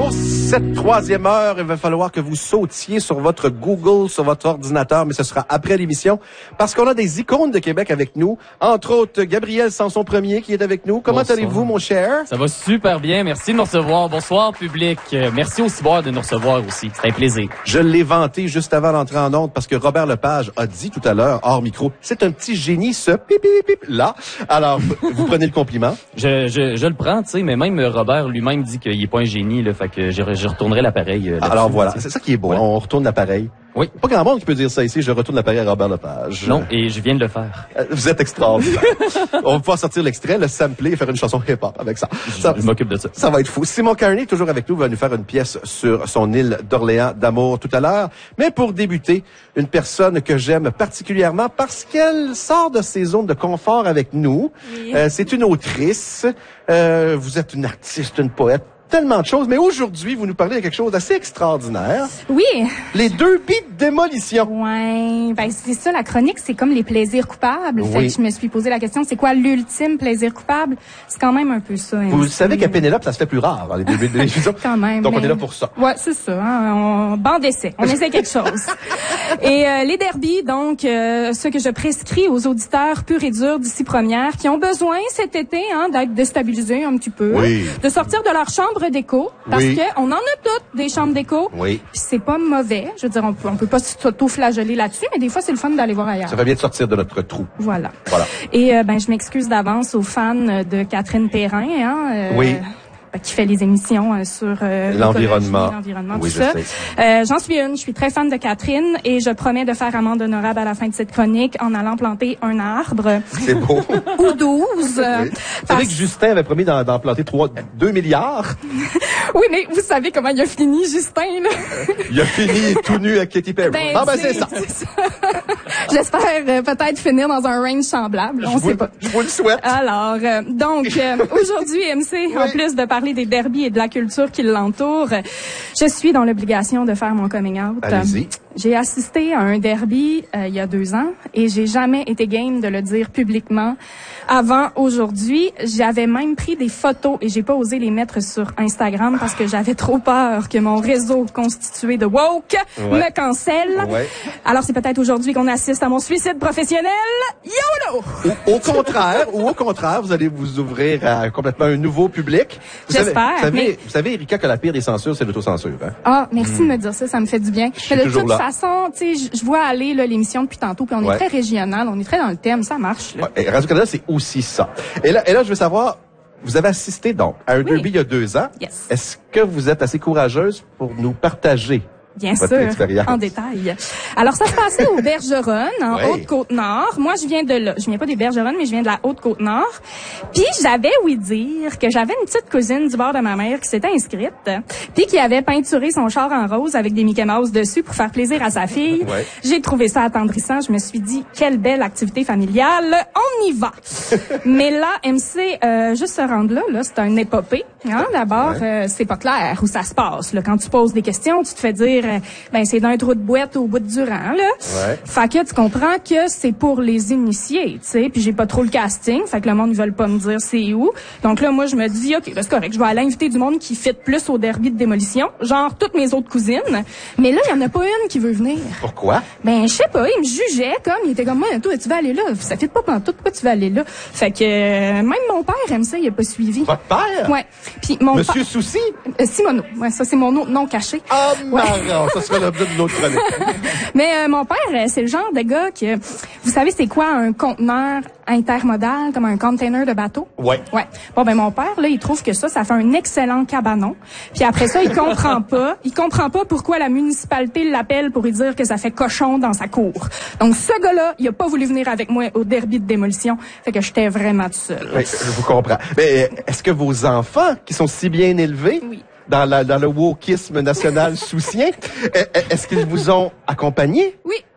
Pour cette troisième heure, il va falloir que vous sautiez sur votre Google, sur votre ordinateur, mais ce sera après l'émission, parce qu'on a des icônes de Québec avec nous, entre autres Gabriel Sanson-Premier qui est avec nous. Comment allez-vous, mon cher? Ça va super bien, merci de nous recevoir. Bonsoir, public. Merci au Ciboire de nous recevoir aussi, c'est un plaisir. Je l'ai vanté juste avant d'entrer en onde, parce que Robert Lepage a dit tout à l'heure, hors micro, c'est un petit génie, ce pip-pip-pip-là. Alors, vous prenez le compliment? Je le prends, tu sais, mais même Robert lui-même dit qu'il est pas un génie, là, fait que je retournerai l'appareil. Alors voilà, c'est ça qui est beau, ouais. On retourne l'appareil. Oui. Pas grand monde qui peut dire ça ici, je retourne l'appareil à Robert Lepage. Non, et je viens de le faire. Vous êtes extraordinaire. On va pouvoir sortir l'extrait, le sampler et faire une chanson hip-hop avec ça. Je m'occupe de ça. Ça va être fou. Simon Carney, toujours avec nous, va nous faire une pièce sur son île d'Orléans d'amour tout à l'heure. Mais pour débuter, une personne que j'aime particulièrement parce qu'elle sort de ses zones de confort avec nous. Oui. C'est une autrice. Vous êtes une artiste, une poète. Tellement de choses, mais aujourd'hui, vous nous parlez de quelque chose d'assez extraordinaire. Oui. Les derbies de démolition. Ouais, ben c'est ça, la chronique, c'est comme les plaisirs coupables. Oui. Fait que je me suis posé la question, c'est quoi l'ultime plaisir coupable? C'est quand même un peu ça. Vous savez qu'à Pénélope, ça se fait plus rare dans les derbies de démolition. Quand même. Donc, on est là pour ça. Ouais, c'est ça. Hein, on bande d'essai. On essaie quelque chose. Et les derbies, donc, ce que je prescris aux auditeurs purs et durs d'ici première, qui ont besoin cet été d'être déstabilisés un petit peu, oui. De sortir de leur chambre d'écho, parce oui. que on en a toutes des chambres d'écho. Oui. Puis c'est pas mauvais. Je veux dire, on peut pas s'auto-flageller là-dessus, mais des fois c'est le fun d'aller voir ailleurs. Ça va bien de sortir de notre trou. Voilà. Et je m'excuse d'avance aux fans de Catherine Perrin, oui. Qui fait les émissions sur l'environnement, oui, tout ça. J'en suis une. Je suis très fan de Catherine et je promets de faire amende honorable à la fin de cette chronique en allant planter un arbre. C'est beau. Ou 12. Oui. Vous savez que Justin avait promis d'en planter 2 milliards? Oui, mais vous savez comment il a fini, Justin, là? Il a fini tout nu à Katy Perry. C'est ça. J'espère peut-être finir dans un range semblable. On sait pas. Je vous le souhaite. Alors, donc, aujourd'hui, MC, oui. En plus de parler des derbies et de la culture qui l'entoure, je suis dans l'obligation de faire mon coming out. Allez-y. J'ai assisté à un derby il y a 2 ans et j'ai jamais été game de le dire publiquement avant aujourd'hui. J'avais même pris des photos et j'ai pas osé les mettre sur Instagram parce que j'avais trop peur que mon réseau constitué de woke me cancelle. Ouais. Alors c'est peut-être aujourd'hui qu'on assiste à mon suicide professionnel. YOLO! Au contraire, vous allez vous ouvrir à complètement un nouveau public. J'espère. Vous savez, Erika, que la pire des censures, c'est l'autocensure. Hein? Ah, merci de me dire ça me fait du bien. Mais de toute façon, tu sais, je vois aller l'émission depuis tantôt, puis on est très régional, on est très dans le thème, ça marche. Là. Ouais, Radio-Canada, c'est aussi ça. Et là, je veux savoir, vous avez assisté donc à un derby il y a 2 ans. Yes. Est-ce que vous êtes assez courageuse pour nous partager bien sûr, en détail. Alors, ça se passait aux Bergeronnes, en Haute-Côte-Nord. Moi, je viens de là. Je viens pas des Bergeronnes, mais je viens de la Haute-Côte-Nord. Puis, j'avais ouï dire que j'avais une petite cousine du bord de ma mère qui s'était inscrite, puis qui avait peinturé son char en rose avec des Mickey Mouse dessus pour faire plaisir à sa fille. Ouais. J'ai trouvé ça attendrissant. Je me suis dit, quelle belle activité familiale. On y va. Mais là, MC, juste se rendre là, c'est une épopée. Hein? D'abord, c'est pas clair où ça se passe. Là. Quand tu poses des questions, tu te fais dire c'est d'un trou de boîte au bout de Durand, là. Ouais. Fait que tu comprends que c'est pour les initiés, tu sais. Puis j'ai pas trop le casting, fait que le monde ne veut pas me dire c'est où. Donc là, moi, je me dis, OK, c'est correct, je vais aller inviter du monde qui fit plus au derby de démolition, genre toutes mes autres cousines. Mais là, il y en a pas une qui veut venir. Pourquoi? Je sais pas, il me jugeait il était comme, moi, toi, tu vas aller là. Ça fit pas pantoute, pourquoi tu vas aller là? Fait que même mon père aime ça, il a pas suivi. Votre père? Ouais. Puis mon Monsieur Souci? Simoneau. Ouais, ça, c'est mon nom caché. Ah, marrant, ça sera l'objet de l'autre chronique. Mais mon père, c'est le genre de gars que, vous savez, c'est quoi un conteneur intermodal, comme un container de bateau? Ouais. Bon, mon père, là, il trouve que ça fait un excellent cabanon. Puis après ça, il comprend pas pourquoi la municipalité l'appelle pour lui dire que ça fait cochon dans sa cour. Donc, ce gars-là, il a pas voulu venir avec moi au derby de démolition. Fait que j'étais vraiment tout seul. Oui, je vous comprends. Mais est-ce que vos enfants, qui sont si bien élevés, dans le wokisme national soucien, est-ce qu'ils vous ont accompagné? Oui,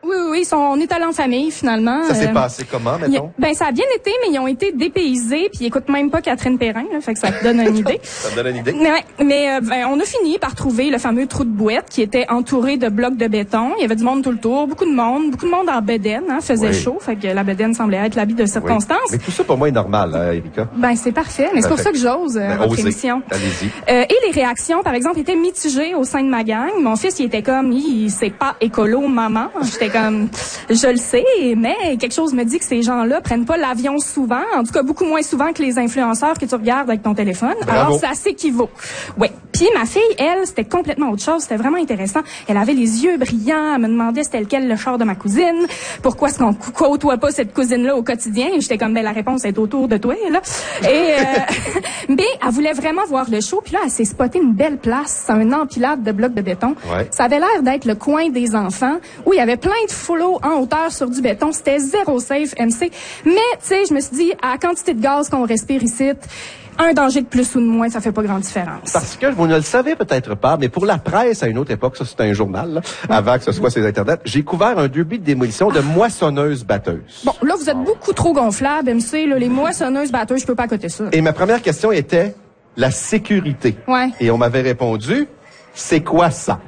Oui, on est allés en famille, finalement. Ça s'est passé comment, mettons? Ça a bien été, mais ils ont été dépaysés, puis ils écoutent même pas Catherine Perrin, là, fait que ça te donne une idée. Ça te donne une idée? Mais on a fini par trouver le fameux trou de bouette qui était entouré de blocs de béton. Il y avait du monde tout le tour, beaucoup de monde en bedaine, faisait chaud, fait que la bedaine semblait être l'habit de circonstance. Oui. Mais tout ça, pour moi, est normal, hein, Erika? C'est parfait, mais c'est pour ça que j'ose votre émission. Allez-y. Et les réactions, par exemple, étaient mitigées au sein de ma gang. Mon fils, il était comme, c'est pas écolo, maman. J'étais comme, je le sais, mais quelque chose me dit que ces gens-là prennent pas l'avion souvent, en tout cas beaucoup moins souvent que les influenceurs que tu regardes avec ton téléphone. Bravo. Alors, ça s'équivaut. Oui. Puis ma fille, elle, c'était complètement autre chose. C'était vraiment intéressant. Elle avait les yeux brillants. Elle me demandait c'était lequel le char de ma cousine. Pourquoi est-ce qu'on côtoie pas cette cousine-là au quotidien? J'étais comme, la réponse est autour de toi, là. Et, mais elle voulait vraiment voir le show. Puis là, elle s'est spottée une belle place, un empilade de blocs de béton. Ouais. Ça avait l'air d'être le coin des enfants où il y avait plein de foulots en hauteur sur du béton. C'était zéro safe, MC. Mais, tu sais, je me suis dit, à la quantité de gaz qu'on respire ici, un danger de plus ou de moins, ça fait pas grande différence. Parce que vous ne le savez peut-être pas, mais pour la presse, à une autre époque, ça c'était un journal, là, avant que ce soit sur Internet, j'ai couvert un derby de démolition de moissonneuses-batteuses. Bon, là, vous êtes beaucoup trop gonflable, MC. Là, les moissonneuses-batteuses, je peux pas accoter ça. Et ma première question était la sécurité. Ouais. Et on m'avait répondu, c'est quoi ça?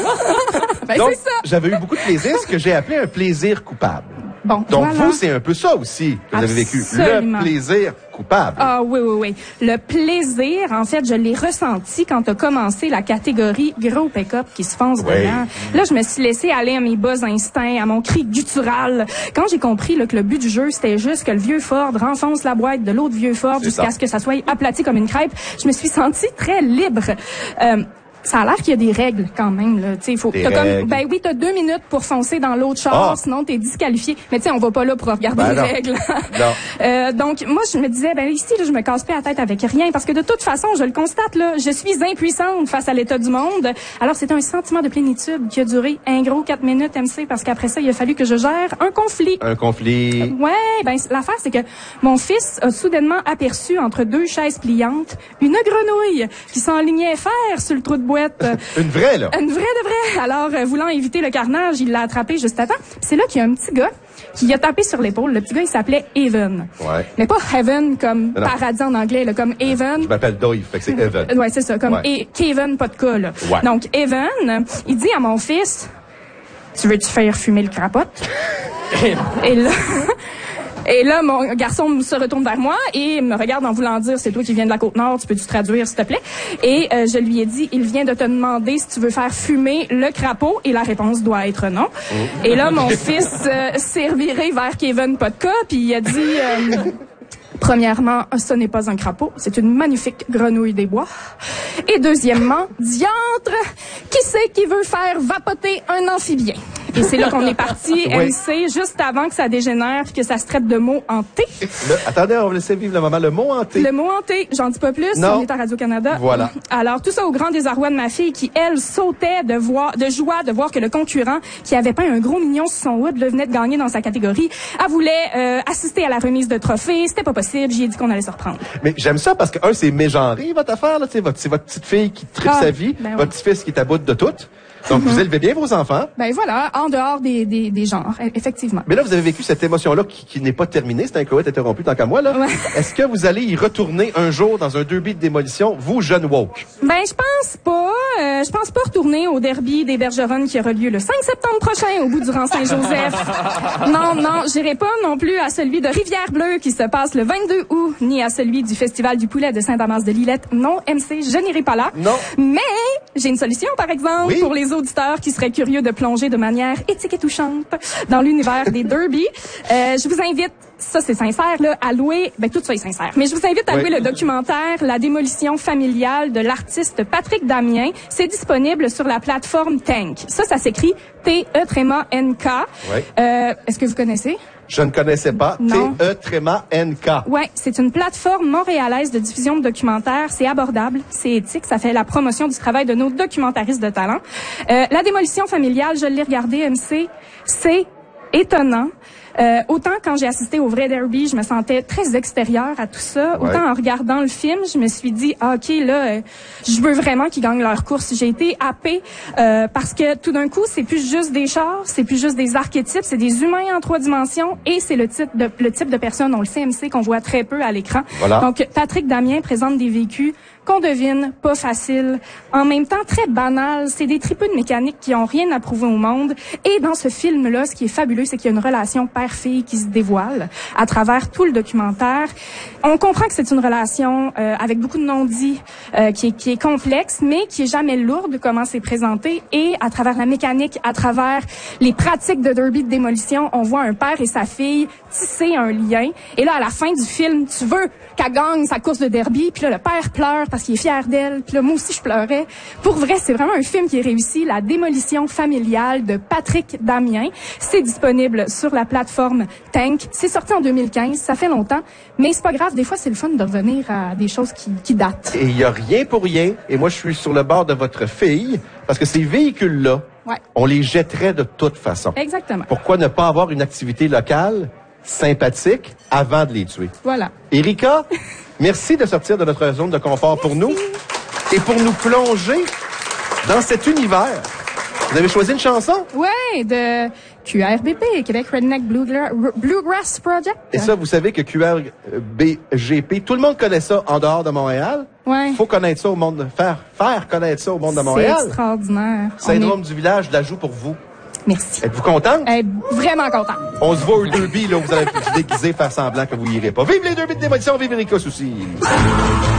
Donc, c'est ça. j'avais eu beaucoup de plaisir, ce que j'ai appelé un plaisir coupable. Bon, Donc, voilà. vous, c'est un peu ça aussi que vous avez vécu. Absolument. Le plaisir coupable. Ah oui. Le plaisir, en fait, je l'ai ressenti quand a commencé la catégorie gros pick-up qui se fonce dedans. Là, je me suis laissé aller à mes bas instincts, à mon cri guttural. Quand j'ai compris là, que le but du jeu, c'était juste que le vieux Ford renfonce la boîte de l'autre vieux Ford jusqu'à ce que ça soit aplati comme une crêpe, je me suis sentie très libre. Ça a l'air qu'il y a des règles quand même là, tu sais, t'as 2 minutes pour foncer dans l'autre char, sinon t'es disqualifié. Mais tu sais, on va pas là pour regarder les règles. Non. Donc moi je me disais ici là, je me casse pas la tête avec rien parce que de toute façon, je le constate là, je suis impuissante face à l'état du monde. Alors c'est un sentiment de plénitude qui a duré un gros 4 minutes MC parce qu'après ça, il a fallu que je gère un conflit. Un conflit. Ouais, l'affaire c'est que mon fils a soudainement aperçu entre 2 chaises pliantes une grenouille qui s'enlignait faire sur le trou de boîte. Une vraie, là? Une vraie de vraie. Alors, voulant éviter le carnage, il l'a attrapé juste à temps. C'est là qu'il y a un petit gars qui a tapé sur l'épaule. Le petit gars, il s'appelait Evan. Ouais. Mais pas Heaven comme paradis en anglais, là, comme Evan. Je m'appelle Dave, fait que c'est Evan. Ouais, c'est ça, comme Kevin, pas de cas, là. Ouais. Donc, Evan, il dit à mon fils, tu veux-tu faire fumer le crapote? Et là, mon garçon se retourne vers moi et me regarde en voulant dire, c'est toi qui viens de la Côte-Nord, tu peux-tu traduire, s'il te plaît? Et je lui ai dit, il vient de te demander si tu veux faire fumer le crapaud, et la réponse doit être non. Et là, mon fils s'est reviré vers Kevin Podka, puis il a dit... Premièrement, ce n'est pas un crapaud, c'est une magnifique grenouille des bois. Et deuxièmement, diantre, qui c'est qui veut faire vapoter un amphibien? Et c'est là qu'on est parti, MC, juste avant que ça dégénère puis que ça se traite de mots hantés. Attendez, on va laisser vivre le moment. Le mot hanté. Le mot hanté, j'en dis pas plus, on est à Radio-Canada. Voilà. Alors, tout ça au grand désarroi de ma fille qui, elle, sautait de joie de voir que le concurrent, qui avait pas un gros mignon sur son hood, venait de gagner dans sa catégorie. Elle voulait assister à la remise de trophées. C'était pas possible. J'y ai dit qu'on allait se reprendre. Mais j'aime ça parce que, c'est mégenré, votre affaire, là. C'est votre petite fille qui tripe sa vie, votre petit-fils qui est à bout de tout. Donc, vous élevez bien vos enfants. Voilà, en dehors des genres, effectivement. Mais là, vous avez vécu cette émotion-là qui n'est pas terminée. C'est un coët interrompu tant qu'à moi, là. Ouais. Est-ce que vous allez y retourner un jour dans un derby de démolition, vous, jeune woke? Je pense pas. Je pense pas retourner au derby des Bergeronnes qui aura lieu le 5 septembre prochain au bout du rang Saint-Joseph. Non, j'irai pas non plus à celui de Rivière-Bleue qui se passe le 22 août, ni à celui du Festival du poulet de Saint-Damas-de-Lillette. Non, MC, je n'irai pas là. Non. Mais j'ai une solution, par exemple, pour les auditeurs qui seraient curieux de plonger de manière éthique et touchante dans l'univers des derbies. Je vous invite, ça c'est sincère, là, à louer, tout ça est sincère, mais je vous invite à louer le documentaire La démolition familiale de l'artiste Patrick Damien. C'est disponible sur la plateforme Tank. Ça s'écrit T-E-N-K. Est-ce que vous connaissez? Je ne connaissais pas. T-E-N-K. Ouais, c'est une plateforme montréalaise de diffusion de documentaires. C'est abordable, c'est éthique, ça fait la promotion du travail de nos documentaristes de talent. La démolition familiale, je l'ai regardé, MC, c'est étonnant. Autant quand j'ai assisté au vrai derby, je me sentais très extérieure à tout ça. Ouais. Autant en regardant le film, je me suis dit, OK, là, je veux vraiment qu'ils gagnent leur course. J'ai été happée parce que tout d'un coup, c'est plus juste des chars, c'est plus juste des archétypes, c'est des humains en 3 dimensions et c'est le type de personne, on le CMC, qu'on voit très peu à l'écran. Voilà. Donc, Patrick Damien présente des vécus qu'on devine, pas facile, en même temps très banal. C'est des tripeux de mécanique qui ont rien à prouver au monde. Et dans ce film-là, ce qui est fabuleux, c'est qu'il y a une relation père-fille qui se dévoile à travers tout le documentaire. On comprend que c'est une relation avec beaucoup de non-dits, qui est complexe, mais qui est jamais lourde, comment c'est présenté. Et à travers la mécanique, à travers les pratiques de derby de démolition, on voit un père et sa fille tisser un lien. Et là, à la fin du film, tu veux qu'elle gagne sa course de derby, puis là, le père pleure parce qu'il est fier d'elle, puis là, moi aussi, je pleurais. Pour vrai, c'est vraiment un film qui est réussi, La démolition familiale de Patrick Damien. C'est disponible sur la plateforme Tank. C'est sorti en 2015, ça fait longtemps, mais c'est pas grave, des fois, c'est le fun de revenir à des choses qui datent. Et il y a rien pour rien, et moi, je suis sur le bord de votre fille, parce que ces véhicules-là, Ouais. on les jetterait de toute façon. Exactement. Pourquoi ne pas avoir une activité locale sympathique avant de les tuer? Voilà. Erika, merci de sortir de notre zone de confort pour nous et pour nous plonger dans cet univers. Vous avez choisi une chanson? Ouais, de QRBP, Québec Redneck Bluegrass Project. Et ça, vous savez que QRBGP, tout le monde connaît ça en dehors de Montréal. Ouais. Faut connaître ça au monde, faire connaître ça au monde de Montréal. C'est extraordinaire. Syndrome du village, je la joue pour vous. Merci. Êtes-vous contente? Vraiment content. On se voit au derby, là, vous allez vous déguiser, faire semblant que vous irez pas. Vive les derby de démolition, vive Erika Soucy!